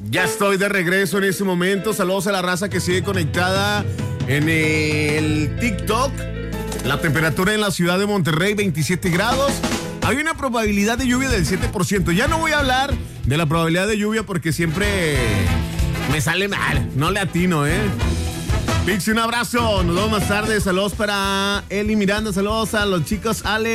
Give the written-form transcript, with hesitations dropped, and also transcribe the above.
Ya estoy de regreso en este momento. Saludos a la raza que sigue conectada en el TikTok. La temperatura en la ciudad de Monterrey, 27 grados. Hay una probabilidad de lluvia del 7%. Ya no voy a hablar de la probabilidad de lluvia porque siempre me sale mal. No le atino, Pixie, un abrazo. Nos vemos más tarde. Saludos para Eli Miranda. Saludos a los chicos Ale.